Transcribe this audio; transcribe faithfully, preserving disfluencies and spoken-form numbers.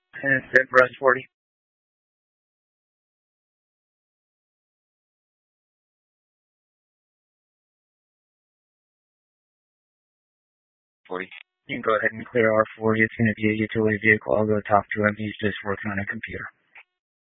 And then press forty. forty. You can go ahead and clear R forty. It's going to be a utility vehicle. I'll go talk to him. He's just working on a computer.